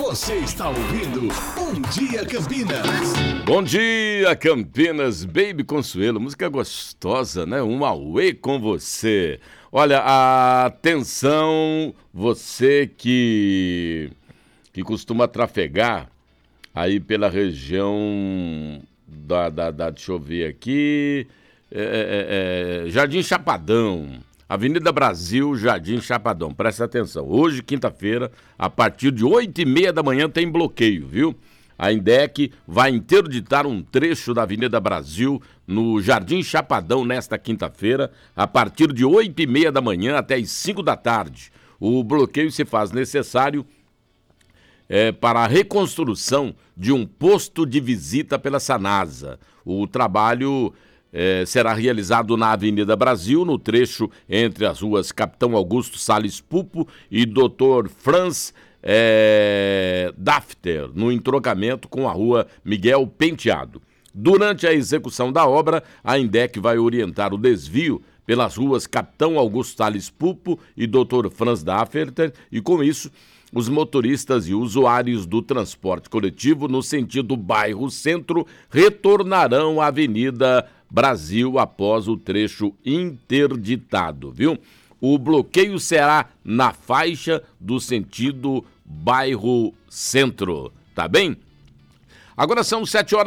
Você está ouvindo Bom Dia Campinas. Bom dia, Campinas, Baby Consuelo, música gostosa, né? Um auê com você. Olha, atenção, você que costuma trafegar aí pela região deixa eu ver aqui, Jardim Chapadão, Avenida Brasil, Jardim Chapadão, presta atenção. Hoje, quinta-feira, a partir de 8h30 da manhã tem bloqueio, viu? A INDEC vai interditar um trecho da Avenida Brasil no Jardim Chapadão nesta quinta-feira, a partir de 8h30 da manhã até as 5 da tarde. O bloqueio se faz necessário para a reconstrução de um posto de visita pela Sanasa. O trabalho será realizado na Avenida Brasil, no trecho entre as ruas Capitão Augusto Salles Pupo e Dr. Franz Dafter, no entroncamento com a rua Miguel Penteado. Durante a execução da obra, a INDEC vai orientar o desvio pelas ruas Capitão Augusto Salles Pupo e Dr. Franz Dafter e, com isso, os motoristas e usuários do transporte coletivo no sentido bairro Centro retornarão à Avenida Brasil após o trecho interditado, viu? O bloqueio será na faixa do sentido bairro Centro, tá bem? Agora são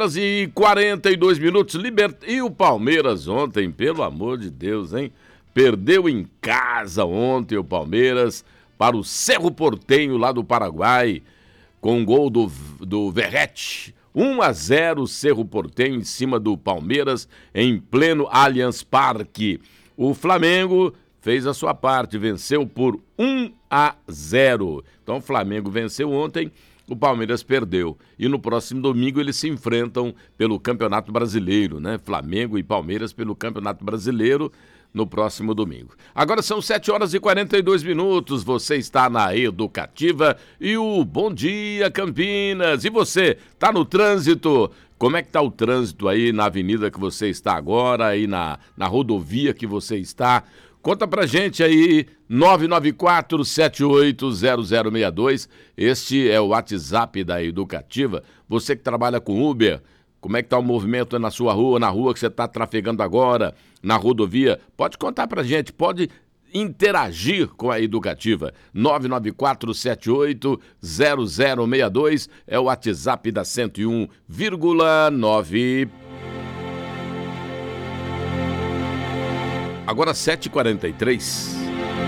7h42. E o Palmeiras ontem, pelo amor de Deus, hein? Perdeu em casa ontem o Palmeiras para o Cerro Porteño lá do Paraguai, com um gol do Verratti. 1-0 Cerro Porteño em cima do Palmeiras em pleno Allianz Parque. O Flamengo fez a sua parte, venceu por 1-0. Então o Flamengo venceu ontem, o Palmeiras perdeu. E no próximo domingo eles se enfrentam pelo Campeonato Brasileiro, né? Flamengo e Palmeiras pelo Campeonato Brasileiro no próximo domingo. Agora são 7h42. Você está na Educativa e o Bom Dia Campinas. E você, tá no trânsito? Como é que tá o trânsito aí na avenida que você está agora, aí na rodovia que você está? Conta pra gente aí, 994-780062. Este é o WhatsApp da Educativa. Você que trabalha com Uber, como é que tá o movimento na sua rua, na rua que você está trafegando agora, na rodovia? Pode contar pra gente, pode interagir com a Educativa. 994-780062 é o WhatsApp da 101,9. Agora 7h43.